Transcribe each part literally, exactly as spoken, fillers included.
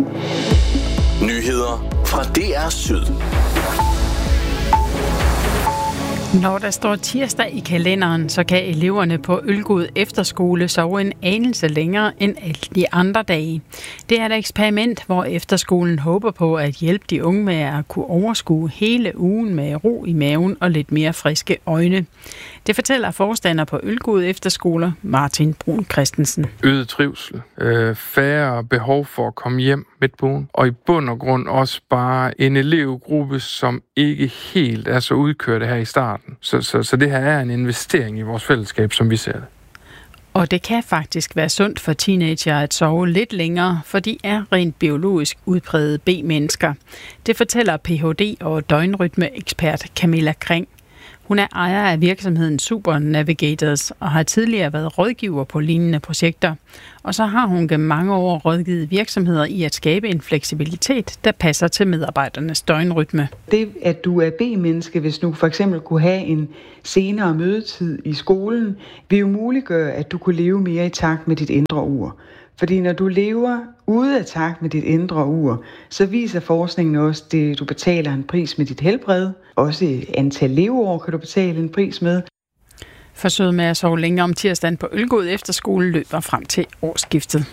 Nyheder fra D R Syd. Når der står tirsdag i kalenderen, så kan eleverne på Ølgod Efterskole sove en anelse længere end alle de andre dage. Det er et eksperiment, hvor efterskolen håber på at hjælpe de unge med at kunne overskue hele ugen med ro i maven og lidt mere friske øjne. Det fortæller forstander på Ølgod Efterskoler, Martin Brun Christensen. Øget trivsel, øh, færre behov for at komme hjem midt på ugen, og i bund og grund også bare en elevgruppe, som ikke helt er så udkørte her i starten. Så, så, så det her er en investering i vores fællesskab, som vi ser det. Og det kan faktisk være sundt for teenager at sove lidt længere, for de er rent biologisk udprægede B-mennesker. Det fortæller P H D og døgnrytmeekspert Camilla Kring. Hun er ejer af virksomheden Super Navigators og har tidligere været rådgiver på lignende projekter. Og så har hun gennem mange år rådgivet virksomheder i at skabe en fleksibilitet, der passer til medarbejdernes døgnrytme. Det, at du er B-menneske, hvis du for eksempel kunne have en senere mødetid i skolen, vil jo muliggøre, at du kunne leve mere i takt med dit indre ur. Fordi når du lever ude af takt med dit indre ur, så viser forskningen også, at du betaler en pris med dit helbred. Også antal leveår kan du betale en pris med. Forsøget med at sove længere om tirsdagen på Ølgod Efterskole løber frem til årsskiftet.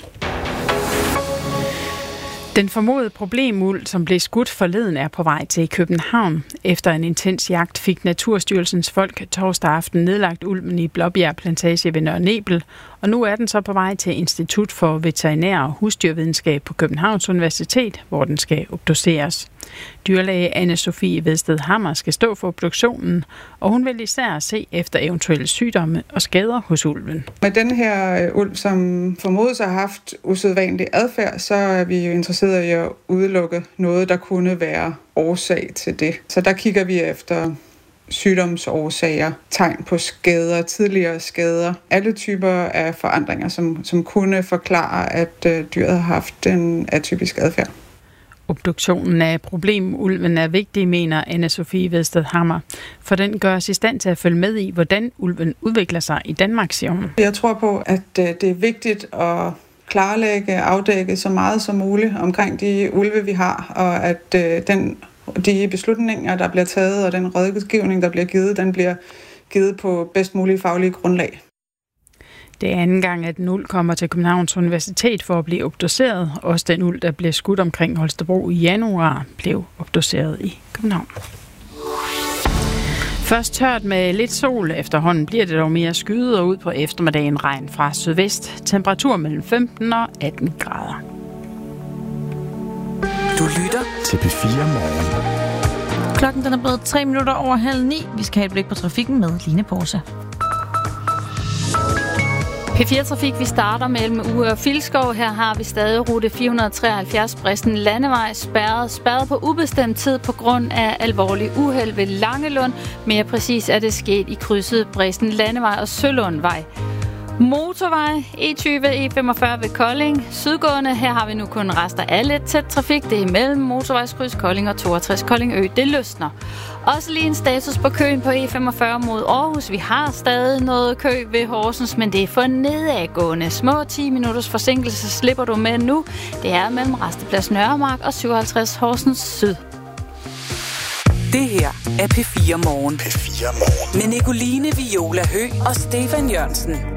Den formodede problemuld, som blev skudt forleden, er på vej til København. Efter en intens jagt fik Naturstyrelsens folk torsdag aften nedlagt ulven i Blåbjerg Plantage ved Nørre Nebel, og nu er den så på vej til Institut for Veterinær og Husdyrvidenskab på Københavns Universitet, hvor den skal obduceres. Dyrlæge Anne-Sophie Vedsted Hammer skal stå for obduktionen, og hun vil især se efter eventuelle sygdomme og skader hos ulven. Med den her ulv, som formodes har haft usædvanlig adfærd, så er vi jo interesseret i at udelukke noget, der kunne være årsag til det. Så der kigger vi efter sygdomsårsager, tegn på skader, tidligere skader, alle typer af forandringer, som, som kunne forklare, at øh, dyret har haft en atypisk adfærd. Obduktionen af problemulven er vigtig, mener Anne-Sophie Vedsted Hammer, for den gør os i stand til at følge med i, hvordan ulven udvikler sig i Danmark, siger hun. Jeg tror på, at det er vigtigt at klarlægge, afdække så meget som muligt omkring de ulve, vi har, og at den, de beslutninger, der bliver taget, og den rådgivning, der bliver givet, den bliver givet på bedst mulige faglige grundlag. Det er anden gang, at en ulv kommer til Københavns Universitet for at blive obduceret. Også den ulv, der blev skudt omkring Holstebro i januar, blev obduceret i København. Først tørt med lidt sol. Efterhånden bliver det dog mere skyet, og ud på eftermiddagen regn fra sydvest. Temperatur mellem femten og atten grader. Du lytter til P fire Morgen. Klokken den er blevet tre minutter over halv ni. Vi skal have et blik på trafikken med Line Porse. P fire Trafik, vi starter mellem Uge og Filskov. Her har vi stadig rute fire hundrede treoghalvfjerds Bristen Landevej spærret. Spærret på ubestemt tid på grund af alvorlig uheld ved Langelund. Mere præcis er det sket i krydset Bristen Landevej og Sølundvej. Motorvej, E tyve, E femogfyrre ved Kolding. Sydgående, her har vi nu kun rester af lidt tæt trafik. Det er mellem motorvejskryds Kolding og toogtres Kolding Ø. Det løsner. Også lige en status på køen på E femogfyrre mod Aarhus. Vi har stadig noget kø ved Horsens, men det er for nedadgående. Små ti minutters forsinkelse slipper du med nu. Det er mellem Rasteplads Nørremark og syvoghalvtreds Horsens Syd. Det her er P fire Morgen. P fire Morgen. Med Nicoline Viola Høgh og Stefan Jørgensen.